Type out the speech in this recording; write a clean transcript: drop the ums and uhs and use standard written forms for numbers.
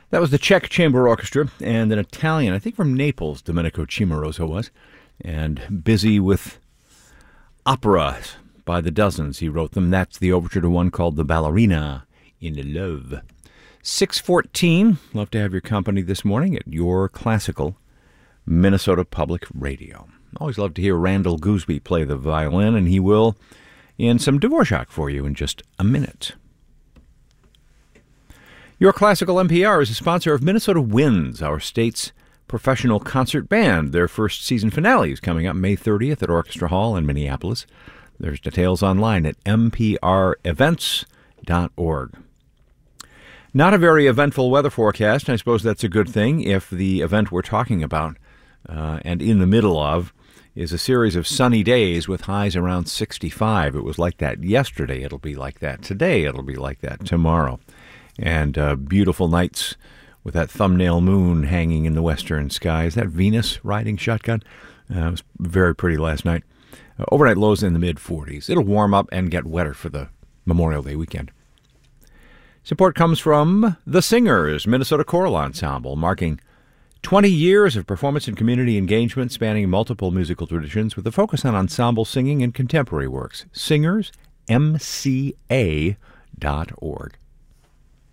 That was the Czech Chamber Orchestra and an Italian, I think from Naples, Domenico Cimarosa was, and busy with opera by the dozens. He wrote them. That's the overture to one called The Ballerina in Love. 6:14. Love to have your company this morning at your classical Minnesota Public Radio. Always love to hear Randall Gooseby play the violin, and he will in some Dvorak for you in just a minute. Your Classical NPR is a sponsor of Minnesota Winds, our state's professional concert band. Their first season finale is coming up May 30th at Orchestra Hall in Minneapolis. There's details online at mprevents.org. Not a very eventful weather forecast, and I suppose that's a good thing if the event we're talking about and in the middle of is a series of sunny days with highs around 65. It was like that yesterday. It'll be like that today. It'll be like that tomorrow. And beautiful nights with that thumbnail moon hanging in the western sky. Is that Venus riding shotgun? It was very pretty last night. Overnight lows in the mid-40s. It'll warm up and get wetter for the Memorial Day weekend. Support comes from The Singers, Minnesota Choral Ensemble, marking 20 years of performance and community engagement spanning multiple musical traditions with a focus on ensemble singing and contemporary works. Singers, MCA.org.